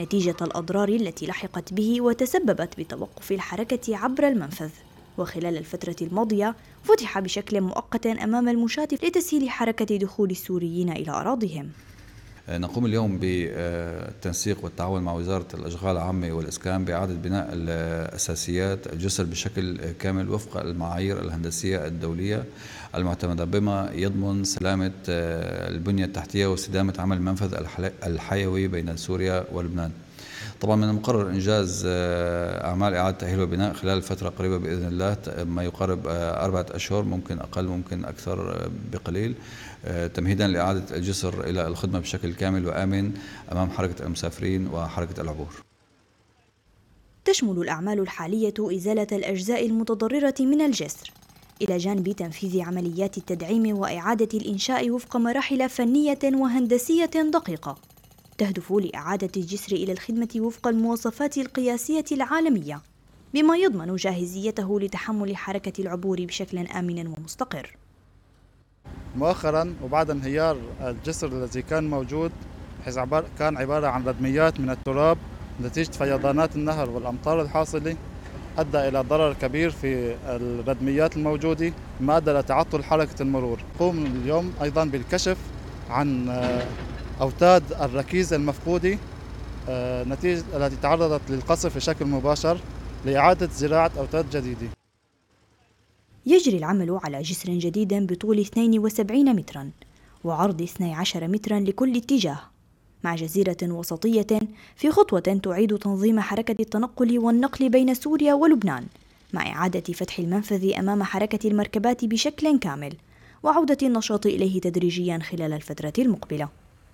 نتيجة الأضرار التي لحقت به وتسببت بتوقف الحركة عبر المنفذ. وخلال الفترة الماضية فتح بشكل مؤقت أمام المشاة لتسهيل حركة دخول السوريين إلى أراضيهم. نقوم اليوم بالتنسيق والتعاون مع وزارة الأشغال العامة والإسكان بإعادة بناء الأساسيات الجسر بشكل كامل وفق المعايير الهندسية الدولية المعتمدة، بما يضمن سلامة البنية التحتية واستدامة عمل المنفذ الحيوي بين سوريا ولبنان. طبعا من المقرر إنجاز أعمال إعادة تأهيل وبناء خلال فترة قريبة بإذن الله، ما يقارب 4 أشهر، ممكن أقل ممكن أكثر بقليل، تمهيدا لإعادة الجسر إلى الخدمة بشكل كامل وآمن أمام حركة المسافرين وحركة العبور. تشمل الأعمال الحالية إزالة الأجزاء المتضررة من الجسر، إلى جانب تنفيذ عمليات التدعيم وإعادة الإنشاء وفق مراحل فنية وهندسية دقيقة، تهدف لإعادة الجسر إلى الخدمة وفق المواصفات القياسية العالمية، بما يضمن جاهزيته لتحمل حركة العبور بشكل آمن ومستقر. مؤخرا وبعد انهيار الجسر الذي كان موجود، حيث كان عبارة عن ردميات من التراب نتيجة فيضانات النهر والأمطار الحاصلة، أدى إلى ضرر كبير في الردميات الموجودة، ما أدى لتعطل حركة المرور. نقوم اليوم أيضا بالكشف عن أوتاد الركيزة المفقودة نتيجة التي تعرضت للقصف بشكل مباشر، لإعادة زراعة أوتاد جديدة. يجري العمل على جسر جديد بطول 72 مترا وعرض 12 مترا لكل اتجاه، مع جزيرة وسطية في خطوة تعيد تنظيم حركة التنقل والنقل بين سوريا ولبنان، مع إعادة فتح المنفذ أمام حركة المركبات بشكل كامل وعودة النشاط إليه تدريجيا خلال الفترة المقبلة.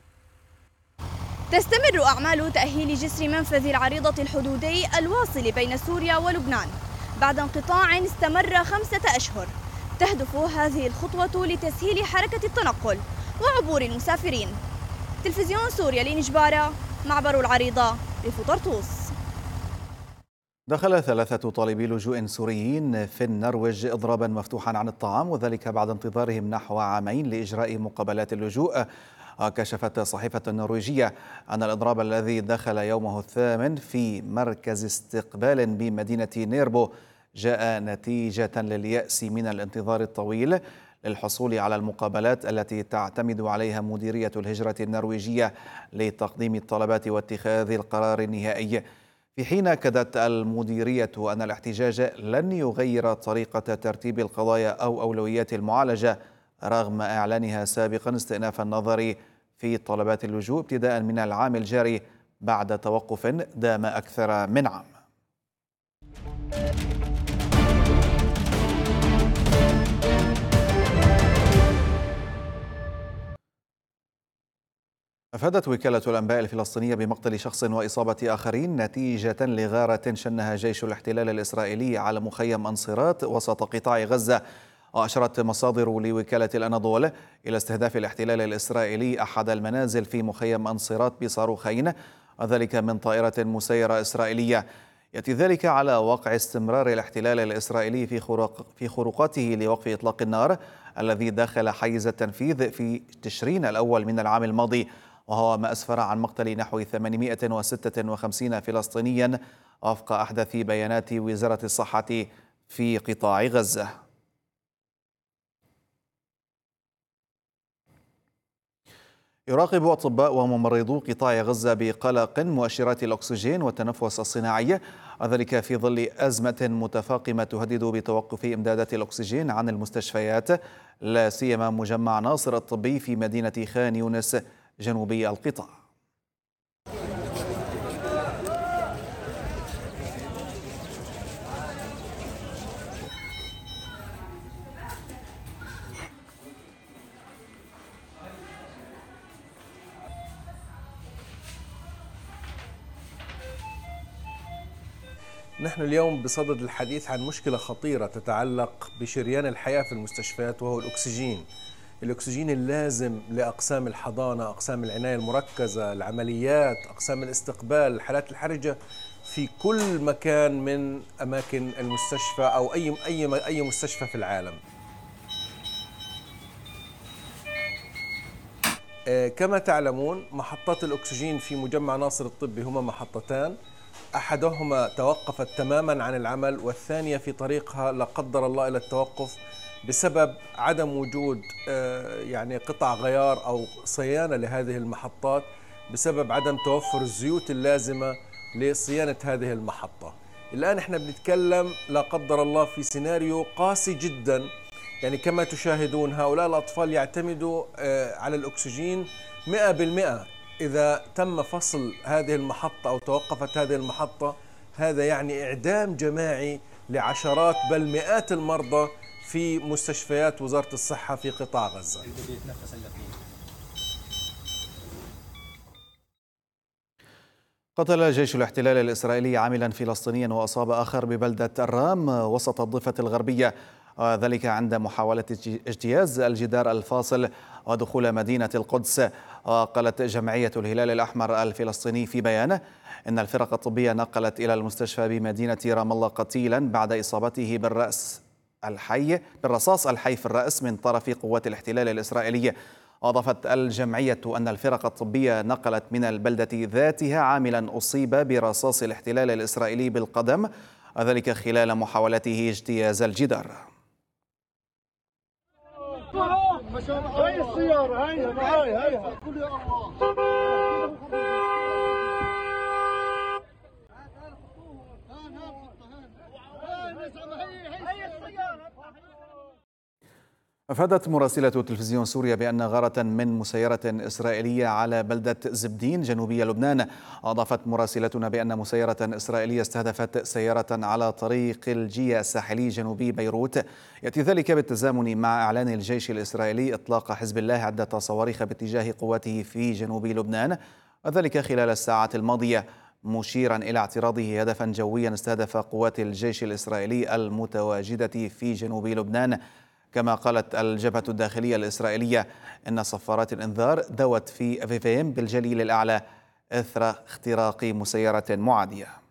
تستمر أعمال تأهيل جسر منفذ العريضة الحدودي الواصل بين سوريا ولبنان بعد انقطاع استمر 5 أشهر. تهدف هذه الخطوة لتسهيل حركة التنقل وعبور المسافرين. تلفزيون سوريا لنجبارة، معبر العريضة بفطرطوس. دخل 3 طالبي لجوء سوريين في النرويج إضرابا مفتوحا عن الطعام، وذلك بعد انتظارهم نحو عامين لإجراء مقابلات اللجوء. كشفت صحيفة النرويجية أن الإضراب الذي دخل يومه الثامن في مركز استقبال بمدينة نيربو جاء نتيجة لليأس من الانتظار الطويل للحصول على المقابلات التي تعتمد عليها مديرية الهجرة النرويجية لتقديم الطلبات واتخاذ القرار النهائي، في حين أكدت المديرية أن الاحتجاج لن يغير طريقة ترتيب القضايا أو أولويات المعالجة، رغم إعلانها سابقا استئناف النظر في طلبات اللجوء ابتداء من العام الجاري بعد توقف دام أكثر من عام. أفادت وكالة الأنباء الفلسطينية بمقتل شخص وإصابة آخرين نتيجة لغارة شنها جيش الاحتلال الإسرائيلي على مخيم أنصيرات وسط قطاع غزة. وأشرت مصادر لوكالة الأناضول إلى استهداف الاحتلال الإسرائيلي أحد المنازل في مخيم أنصيرات بصاروخين، وذلك من طائرة مسيرة إسرائيلية. يأتي ذلك على وقع استمرار الاحتلال الإسرائيلي في خروقاته لوقف إطلاق النار الذي دخل حيز التنفيذ في تشرين الأول من العام الماضي، وهو ما أسفر عن مقتل نحو 856 فلسطينيا وفق أحدث بيانات وزارة الصحة في قطاع غزة. يراقب أطباء وممرضو قطاع غزة بقلق مؤشرات الأكسجين والتنفس الصناعي، وذلك في ظل أزمة متفاقمة تهدد بتوقف إمدادات الأكسجين عن المستشفيات، لا سيما مجمع ناصر الطبي في مدينة خان يونس جنوبي القطاع. نحن اليوم بصدد الحديث عن مشكلة خطيرة تتعلق بشريان الحياة في المستشفيات، وهو الأكسجين. الأكسجين اللازم لأقسام الحضانة، أقسام العناية المركزة، العمليات، أقسام الاستقبال، الحالات الحرجة في كل مكان من أماكن المستشفى أو أي مستشفى في العالم. كما تعلمون محطات الأكسجين في مجمع ناصر الطبي هما محطتان، أحدهما توقفت تماما عن العمل، والثانية في طريقها لا قدر الله إلى التوقف بسبب عدم وجود يعني قطع غيار أو صيانة لهذه المحطات، بسبب عدم توفر الزيوت اللازمة لصيانة هذه المحطة. الآن احنا بنتكلم لا قدر الله في سيناريو قاسي جدا، يعني كما تشاهدون هؤلاء الأطفال يعتمدوا على الأكسجين 100%. إذا تم فصل هذه المحطة أو توقفت هذه المحطة، هذا يعني إعدام جماعي لعشرات بل مئات المرضى في مستشفيات وزارة الصحة في قطاع غزة. قتل جيش الاحتلال الإسرائيلي عاملا فلسطينيا وأصاب آخر ببلدة الرام وسط الضفة الغربية، ذلك عند محاولة اجتياز الجدار الفاصل ودخول مدينة القدس. قالت جمعية الهلال الأحمر الفلسطيني في بيان إن الفرق الطبية نقلت إلى المستشفى بمدينة رام الله قتيلا بعد إصابته بالرصاص الحي في الرأس من طرف قوات الاحتلال الإسرائيلي. أضافت الجمعية أن الفرق الطبية نقلت من البلدة ذاتها عاملا أصيب برصاص الاحتلال الإسرائيلي بالقدم، ذلك خلال محاولته اجتياز الجدار. هاي السيارة هاي كل يا أفادت مراسلة تلفزيون سوريا بأن غارة من مسيرة إسرائيلية على بلدة زبدين جنوبي لبنان. أضافت مراسلتنا بأن مسيرة إسرائيلية استهدفت سيارة على طريق الجيا الساحلي جنوبي بيروت، يأتي ذلك بالتزامن مع إعلان الجيش الإسرائيلي إطلاق حزب الله عدة صواريخ باتجاه قواته في جنوب لبنان، وذلك خلال الساعات الماضية، مشيرا إلى اعتراضه هدفا جويا استهدف قوات الجيش الإسرائيلي المتواجدة في جنوب لبنان. كما قالت الجبهة الداخلية الإسرائيلية إن صفارات الإنذار دوت في أفيفيم بالجليل الأعلى إثر اختراق مسيرة معادية.